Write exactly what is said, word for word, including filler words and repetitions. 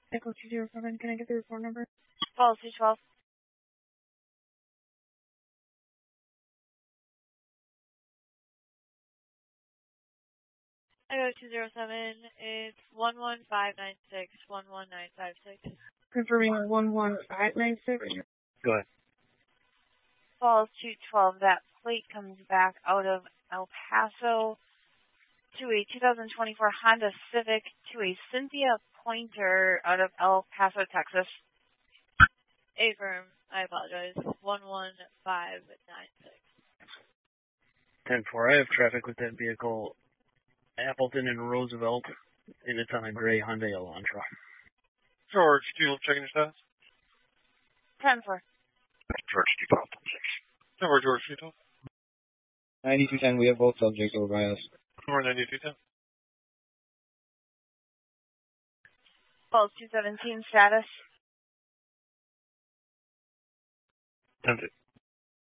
Echo two zero seven, can I get the report number? Falls two twelve. Echo two zero seven, it's one one five nine six, one one nine five six. Confirming one one five nine six. Go ahead. Falls two twelve, that plate comes back out of El Paso to a two thousand twenty-four Honda Civic to a Cynthia Pointer out of El Paso, Texas. Affirm, I apologize, one one five nine six. ten four, I have traffic with that vehicle, Appleton and Roosevelt, and it's on a gray Hyundai Elantra. George, do you checking your status? ten four. George, two twelve, six. ten four, George, two twelve. ninety-two ten, we have both subjects over by us. Number ninety-two ten. Falls two seventeen, status. ten two.